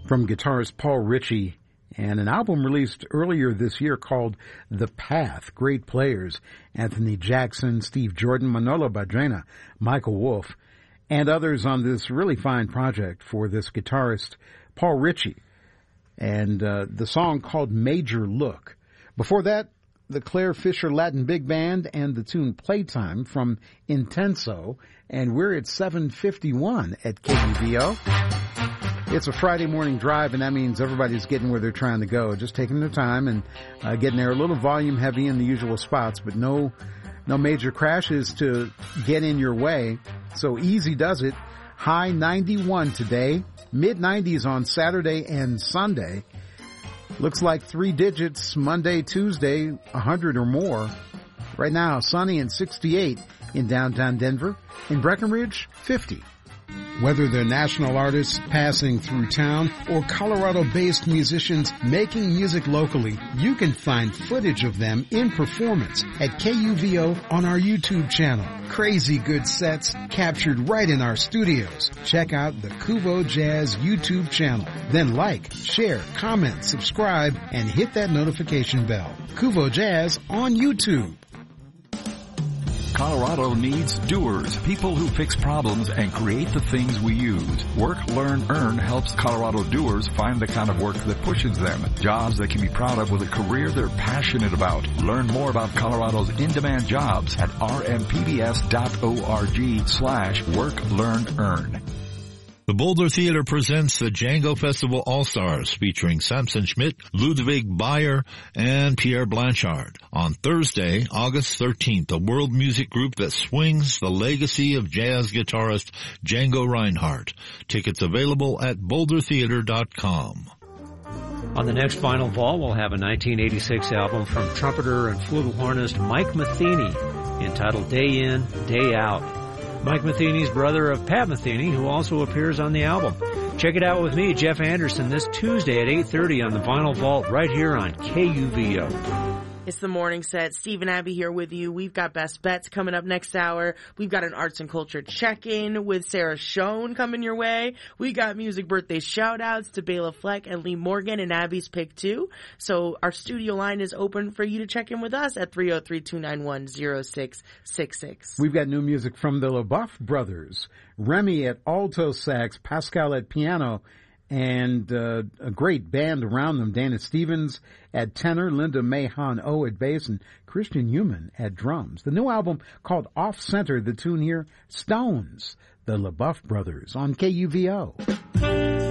from guitarist Paul Ritchie, and an album released earlier this year called The Path. Great players: Anthony Jackson, Steve Jordan, Manolo Badrena, Michael Wolff, and others on this really fine project for this guitarist Paul Ritchie. And the song called Major Look. Before that, the Claire Fisher Latin Big Band and the tune Playtime from Intenso. And we're at 7:51 at KUVO. It's a Friday morning drive, and that means everybody's getting where they're trying to go, just taking their time and getting there. A little volume heavy in the usual spots, but no major crashes to get in your way. So easy does it. High 91 today, mid-90s on Saturday and Sunday. Looks like 3 digits Monday, Tuesday, 100 or more. Right now, sunny and 68 in downtown Denver. In Breckenridge, 50. Whether they're national artists passing through town or Colorado-based musicians making music locally, you can find footage of them in performance at KUVO on our YouTube channel. Crazy good sets captured right in our studios. Check out the Kuvo Jazz YouTube channel. Then like, share, comment, subscribe, and hit that notification bell. Kuvo Jazz on YouTube. Colorado needs doers, people who fix problems and create the things we use. Work, Learn, Earn helps Colorado doers find the kind of work that pushes them. Jobs they can be proud of with a career they're passionate about. Learn more about Colorado's in-demand jobs at rmpbs.org/work, learn, earn. The Boulder Theater presents the Django Festival All-Stars featuring Samson Schmidt, Ludwig Bayer, and Pierre Blanchard. On Thursday, August 13th, a world music group that swings the legacy of jazz guitarist Django Reinhardt. Tickets available at bouldertheater.com. On the next Vinyl Vault, we'll have a 1986 album from trumpeter and flugelhornist Mike Metheny entitled Day In, Day Out. Mike Metheny's brother of Pat Metheny, who also appears on the album. Check it out with me, Jeff Anderson, this Tuesday at 8:30 on the Vinyl Vault right here on KUVO. It's the morning set. Steve and Abby here with you. We've got Best Bets coming up next hour. We've got an arts and culture check-in with Sarah Schoen coming your way. We got music birthday shout-outs to Bela Fleck and Lee Morgan and Abby's Pick 2. So our studio line is open for you to check in with us at 303-291-0666. We've got new music from the LaBeouf brothers. Remy at alto sax, Pascal at piano, and a great band around them. Dana Stevens at tenor, Linda Mahon O at bass, and Christian Human at drums. The new album called Off Center, the tune here, Stones, the LaBeouf brothers on KUVO.